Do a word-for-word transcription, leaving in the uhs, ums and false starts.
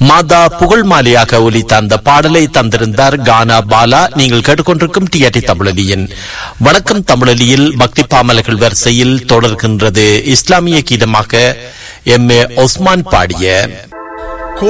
மாதா புகழ் மாலையாக ஒலித்த அந்த பாடலை தந்திருந்தார் கானா பாலா. நீங்கள் கேட்டுக்கொண்டிருக்கும் டிஆர்டி தமிழொலியின் வணக்கம் தமிழொலியில் பக்தி பாமலர்கள் வரிசையில் தொடர்கின்றது இஸ்லாமிய கீதமாக எம் ஏ ஒஸ்மான் பாடிய